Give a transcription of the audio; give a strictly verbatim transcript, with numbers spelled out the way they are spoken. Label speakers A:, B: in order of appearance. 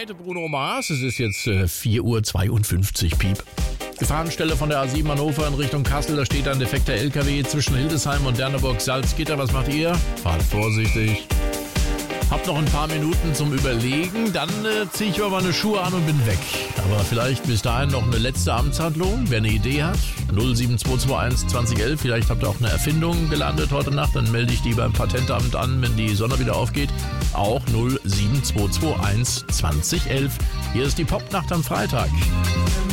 A: Seite Bruno Mars. Es ist jetzt äh, vier Uhr zweiundfünfzig, Piep. Gefahrenstelle von der A sieben Hannover in Richtung Kassel. Da steht ein defekter L K W zwischen Hildesheim und Derneburg-Salzgitter. Was macht ihr? Fahrt vorsichtig. Hab noch ein paar Minuten zum Überlegen. Dann äh, ziehe ich aber meine Schuhe an und bin weg. Aber vielleicht bis dahin noch eine letzte Amtshandlung. Wer eine Idee hat, null sieben zwei zwei eins zwanzig elf. Vielleicht habt ihr auch eine Erfindung gelandet heute Nacht. Dann melde ich die beim Patentamt an, wenn die Sonne wieder aufgeht. Auch null sieben zwei zwei eins zwanzig elf. Hier ist die Popnacht am Freitag.